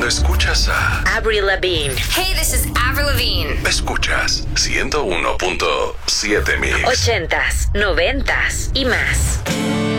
Cuando escuchas a Avril Lavigne. Hey, this is Avril Lavigne. escuchas 101.7 Mix. 80s, 90s y más.